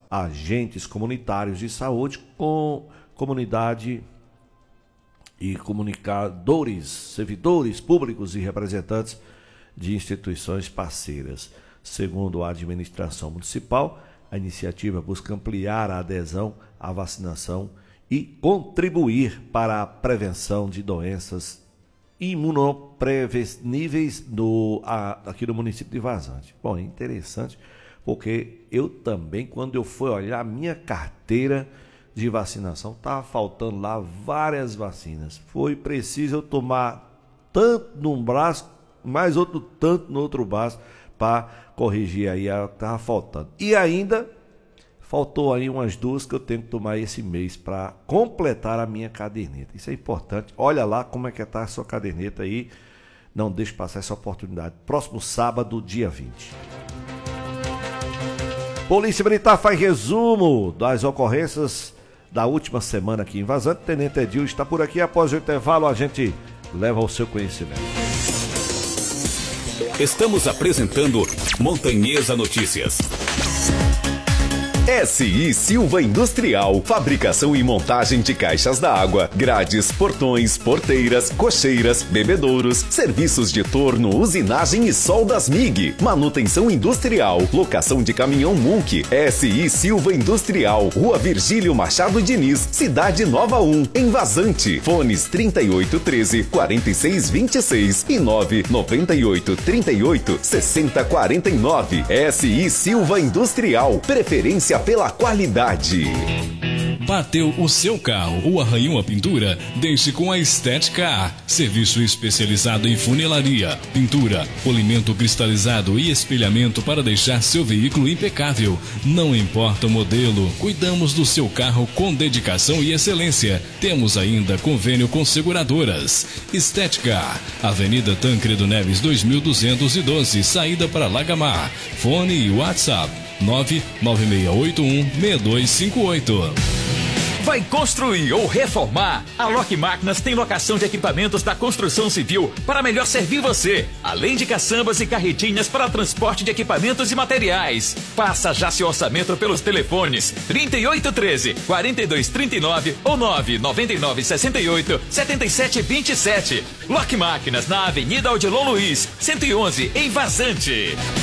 agentes comunitários de saúde, com comunidade e comunicadores, servidores públicos e representantes de instituições parceiras. Segundo a administração municipal, a iniciativa busca ampliar a adesão à vacinação e contribuir para a prevenção de doenças imunopreveníveis aqui no município de Vazante. Bom, é interessante, porque eu também, quando eu fui olhar a minha carteira de vacinação, estava faltando lá várias vacinas. Foi preciso eu tomar tanto num braço, mais outro tanto no outro braço, para corrigir aí, estava faltando. E ainda faltou aí umas duas que eu tenho que tomar esse mês para completar a minha caderneta. Isso é importante. Olha lá como é que está a sua caderneta aí. Não deixe passar essa oportunidade. Próximo sábado, dia 20. Polícia Militar faz resumo das ocorrências da última semana aqui em Vazante. Tenente Edil está por aqui. Após o intervalo, a gente leva ao seu conhecimento. Estamos apresentando Montanhesa Notícias. SI Silva Industrial, fabricação e montagem de caixas d'água, grades, portões, porteiras, cocheiras, bebedouros, serviços de torno, usinagem e soldas MIG, manutenção industrial, locação de caminhão Munk. SI Silva Industrial, Rua Virgílio Machado Diniz, Cidade Nova 1, em Vazante. Fones 3813-4626 e 99838-6049. SI Silva Industrial, preferência pela qualidade. Bateu o seu carro ou arranhou a pintura? Deixe com a Estética A. Serviço especializado em funilaria, pintura, polimento cristalizado e espelhamento para deixar seu veículo impecável. Não importa o modelo, cuidamos do seu carro com dedicação e excelência. Temos ainda convênio com seguradoras. Estética A, Avenida Tancredo Neves 2212, saída para Lagamar. Fone e WhatsApp 99681-6258. Vai construir ou reformar? A Lock Máquinas tem locação de equipamentos da construção civil para melhor servir você, além de caçambas e carretinhas para transporte de equipamentos e materiais. Faça já seu orçamento pelos telefones 3813-4239 ou 99968-7727. Lock Máquinas na Avenida Odilon Luiz, 111, em Vazante.